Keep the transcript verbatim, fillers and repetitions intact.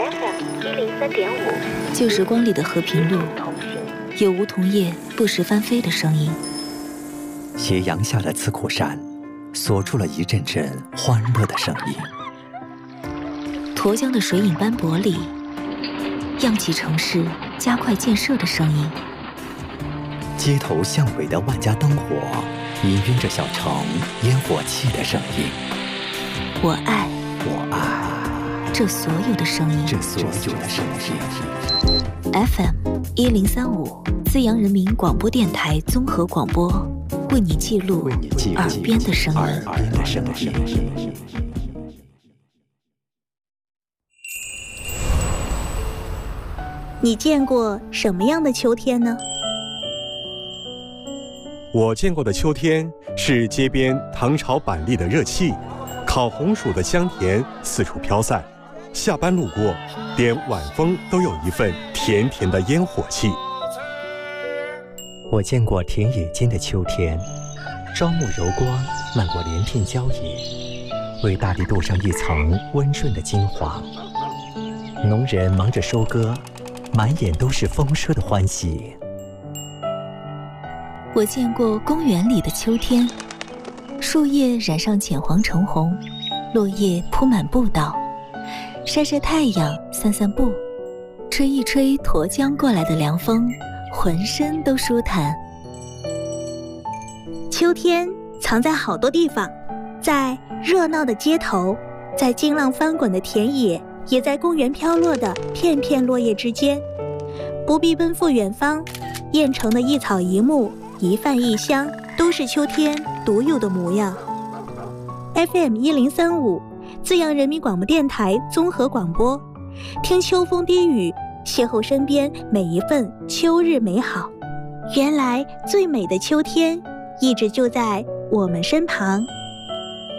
F M 一零三点五， 旧时光里的和平路，有梧桐叶不时翻飞的声音。 斜阳下的刺库山，锁住了一阵阵欢乐的声音。 沱江的水影斑驳里，漾起城市加快建设的声音。 街头巷尾的万家灯火，氤氲着小城烟火气的声音。 我爱， 我爱这所有的声音， 这所有的声音。 F M 一零三五，资阳人民广播电台综合广播，为你记录耳边的声音。 耳边的声音。 你见过什么样的秋天呢？ 我见过的秋天是街边糖炒板栗的热气，烤红薯的香甜四处飘散，下班路过，连晚风都有一份甜甜的烟火气。 我见过田野间的秋天，朝暮柔光漫过连片郊野，为大地镀上一层温润的金黄。农人忙着收割，满眼都是丰收的欢喜。 我见过公园里的秋天，树叶染上浅黄橙红，落叶铺满步道，晒晒太阳，散散步，吹一吹沱江过来的凉风，浑身都舒坦。 秋天藏在好多地方，在热闹的街头，在惊浪翻滚的田野，也在公园飘落的片片落叶之间。不必奔赴远方，燕城的一草一木，一饭一香，都是秋天独有的模样。F M 一零三五，资阳人民广播电台综合广播，听秋风低语，邂逅身边每一份秋日美好。原来最美的秋天，一直就在我们身旁。